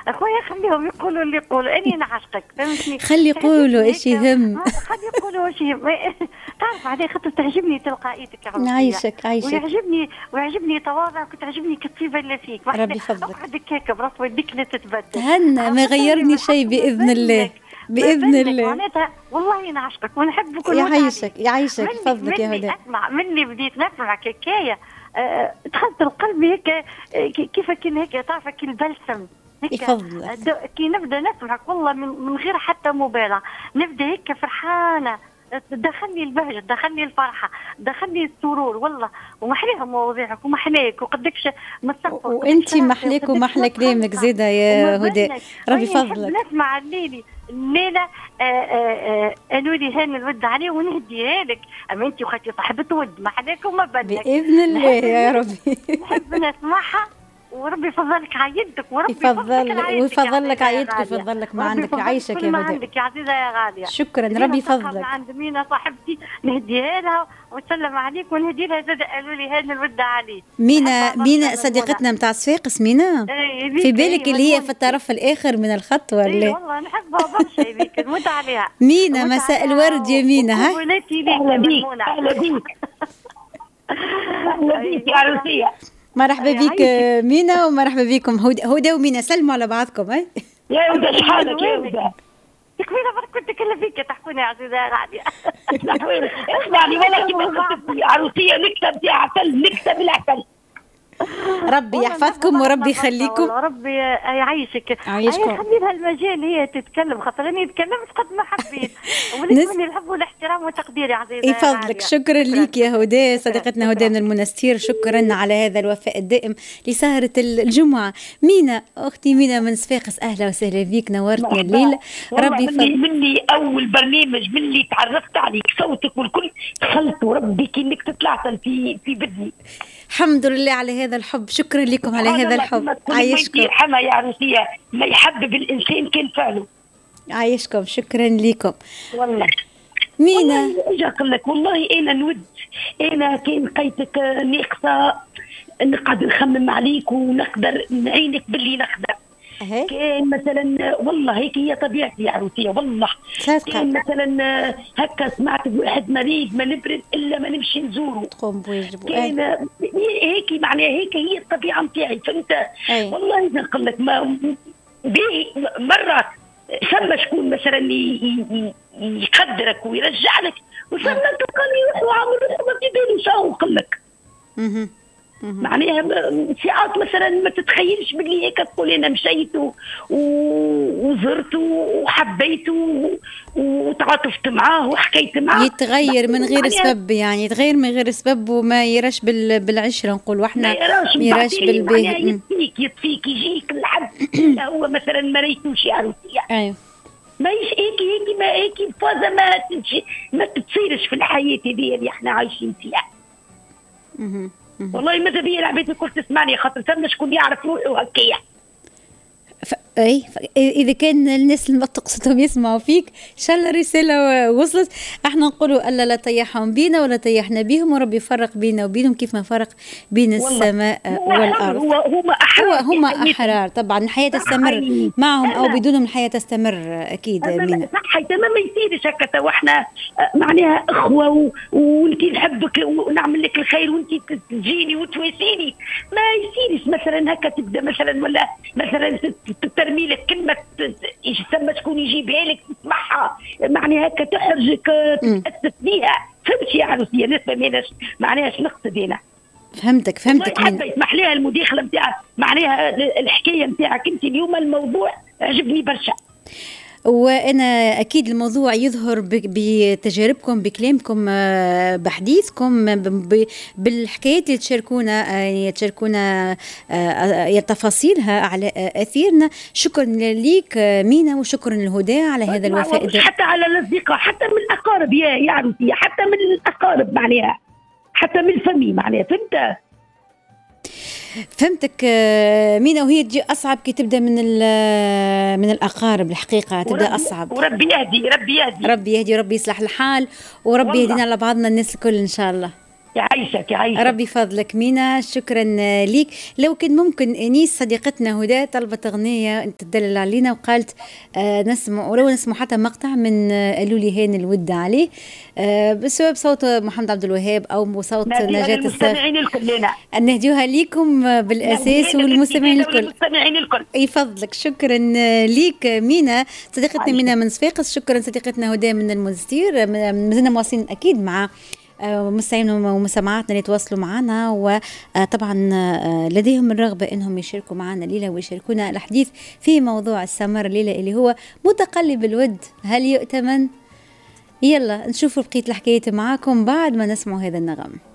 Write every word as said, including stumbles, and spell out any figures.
اخويا خليهم يقولوا اللي يقولوا، اني نعشقك فهمتني. خلي يقولوا ايش يهم. خلي يقولوا ايش يهم. تعرف عليه خاطر تعجبني تلقائيتك يا عروسية. عايشك عايشك. ويعجبني ويعجبني تواضعك وتعجبني كالطيبه اللي فيك. ربي يفضلك. اقعدك هيك براس وديك لا تتبدل. تهنى ما غيرني شيء باذن الله. باذن الله. معناتها والله نعشقك ونحبك. يعيشك يعيشك فضلك يا هدى. اسمع مني بديت نسمعك هكايا أه دخلت القلب هيك أه كيف كان هيك تعرفك البلسم يفضلك. كي نبدا نسمعك والله من, من غير حتى مبالغه نبدا هيك فرحانه، دخلني البهجه دخلني الفرحه دخلني السرور والله. ومحليها مواضيعك ومحليك وقدكش متصفى وانت محليك ومحلى كلامك زيده يا هدى. ربي يفضلك. نسمع الليلي الليله قالوا لي هاني الود عليه ونهديها لك. اما انت وخاتي صاحبه ود محلاك وما بدك باذن الله يا ربي. نحب نسمعها وربي يفضلك عيدك وربي يفضلك ويفضلك عيدك ويفضلك ما عندك. عايشك يا هدى. عندك يا عزيزه يا غاليه. شكرا ربي يفضلك. عند مينا صاحبتي نهديها لها وتسلم عليك ونهدي لها زاد قالوا لي هاني الود عليه. مينا مينا صديقتنا نتاع صفاقس مينا. في بالك اللي هي في الطرف الاخر من الخط ولا؟ اي والله نحبها برشا هذيك نموت عليها. مينا مساء الورد يا مينا. ها اهلا بيك اهلا بيك اهلا بيك يا عروسيه. مرحبا بك مينا ومرحبا بكم هدى. هدى ومينا سلموا على بعضكم. هاي يا هدى شحالك يا هدى؟ تكفينا برك كنت كل فيك تحكوني يا عزيزه يا غاليه. اسمعني ولكن عروسيه نكتب يا عسل نكتب العسل. ربي يحفظكم وربي يخليكم. ربي يعيشك. يعيشكم. خلي لها المجال هي تتكلم خاطر اني تكلمت قد ما حبيت. ولكن الحب والاحترام والتقدير يا عزيزه. يفضلك. شكرا لك يا هدى صديقتنا هدى من المنستير. شكرا على هذا الوفاء الدائم لسهرة الجمعة. مينا اختي مينا من صفاقس اهلا وسهلا بيك نورتنا الليله. ربي يفضلك. مني اول برنامج مني تعرفت عليك صوتك والكل دخلت وربي كأنك طلعت في في بدني. الحمد لله على هذا الحب. شكرا لكم على هذا الحب. عايشكم. حما يا عروسية ما يحبب الإنسان كان فعله. عايشكم. شكرا لكم والله. مينا اجي اقول لك والله انا نود انا كان لقيتك ناقصه نقعد نخمم عليك ونقدر نعينك باللي نقدر. أه. كان مثلا والله هيك هي طبيعتي يا عروسيه والله. كان مثلا هكا سمعت بواحد مريض ما نبرد الا ما نمشي نزوره تقوم بواجبه. كان هيك معناها هيك هي الطبيعه نتاعي فهمت. والله نقول لك ما مرات ثم شكون مثلا يقدرك ويرجع لك وثم تلقى لي يروح وعامل روحه ما في بالو شو نقول لك. معناها ساعات مثلا ما تتخيلش باللي هيك تقول انا مشيت وزرت وحبيت وتعاطفت معاه وحكيت معاه. يتغير من غير سبب يعني يتغير من غير سبب وما يراش بالعشره نقول واحنا ما يراش بالباهي. يطفيك يطفيك يجيك لحد هو مثلا ما ريتوش عروسيه. ايوه ما يش هيك هيك ما هيك فازه ما تجي ما تتصيرش في الحياه هذه اللي احنا عايشين فيها. اها والله ماذا بيا العباد الكل تسمعني خاطر ثم شكون يعرف روحه هكايا. ف... اي ف... اذا كان الناس اللي تقصدهم يسمعوا فيك ان شاء الله الرساله وصلت. احنا نقولوا الا لا طيحهم بينا ولا طيحنا بيهم وربي يفرق بينا وبينهم كيف ما فرق بين السماء والارض. هو هما احرار هو هما احرار طبعا. الحياه تستمر معهم او بدونهم الحياه تستمر اكيد. مينا صحيح تمام ما يصيرش هكا واحنا معناها اخوه وانت نحبك ونعمل لك الخير وانت تجيني وتواسيني ما يصيرش مثلا هكا تبدا مثلا ولا مثلا ترمي لك كلمه ثم شكون يجيبها لك تسمعها معناها هكا تحرجك تتاسف بيها. فهمت يا عروسيه ناس ما معناها شنو نقصد انا. فهمتك فهمتك. حتى يسمح لها المداخله نتاعك معناها الحكايه نتاعك انت اليوم الموضوع عجبني برشا. وأنا أكيد الموضوع يظهر بتجاربكم بكلامكم بحديثكم بالحكايات اللي تشاركونا يعني تشاركونا تفاصيلها على أثيرنا. شكرا ليك مينا وشكرا لهدى على هذا الوفاء. حتى على الأصدقاء حتى من الأقارب يا يعني حتى من الأقارب معناها حتى من الفمي معناها فهمت. فهمتك مينا. وهي تجي أصعب كي تبدأ من من الأقارب الحقيقة تبدأ أصعب. وربي يهدي ربي يهدي ربي يهدي ربي يصلح الحال وربي يهدينا على بعضنا الناس الكل إن شاء الله. يعيشك يعيشك. ربي فضلك مينا، شكرا ليك. لو كان ممكن انيس صديقتنا هدى طلبت اغنيه انت تدلل علينا وقالت آه نسمع، ولو نسمع حتى مقطع من آه قالوا لي هين الود عليه آه بسبب صوت محمد عبد الوهاب او بصوت نجاة المستمعين الكل. نهديوها ليكم بالاساس والمستمعين الكل. المستمعين الكل يفضلك. شكرا ليك مينا صديقتنا مينا من صفاقس. شكرا صديقتنا هدى من المنستير. مازلنا مواصلين اكيد مع مستمعين ومستمعاتنا اللي يتواصلوا معنا، وطبعا لديهم الرغبة انهم يشاركوا معنا ليلة ويشاركونا الحديث في موضوع السمر الليلة اللي هو متقلب الود، هل يؤتمن؟ يلا نشوفوا بقية الحكاية معاكم بعد ما نسمعوا هذا النغم.